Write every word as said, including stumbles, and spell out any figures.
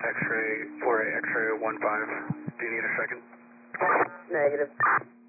X-ray, four eight, X-ray one five. Do you need a second? Negative.